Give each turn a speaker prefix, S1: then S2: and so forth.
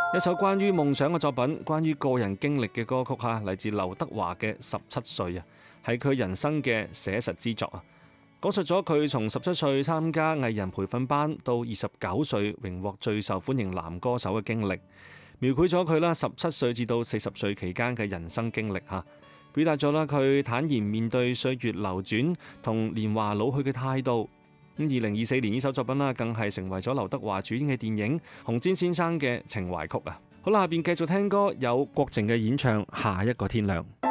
S1: 一首關於夢想嘅作品，關於個人經歷嘅歌曲嚇，嚟自劉德華嘅《17歲》啊，係佢人生嘅寫實之作啊，講述咗佢從17歲參加藝人培訓班到29歲榮獲最受歡迎男歌手嘅經歷，描繪咗佢啦17歲至到40歲期間嘅人生經歷嚇，表達咗啦佢坦然面對歲月流轉同年華老去嘅態度。咁2024年呢首作品啦，更係成為咗劉德華主演嘅電影《紅毯先生》嘅情懷曲啊！好啦，下邊繼續聽歌，有郭靜嘅演唱《下一個天亮》。